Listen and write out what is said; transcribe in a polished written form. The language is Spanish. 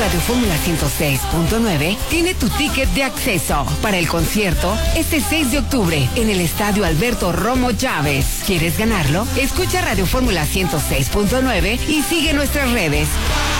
Radio Fórmula 106.9 tiene tu ticket de acceso para el concierto este 6 de octubre en el Estadio Alberto Romo Chávez. ¿Quieres ganarlo? Escucha Radio Fórmula 106.9 y sigue nuestras redes.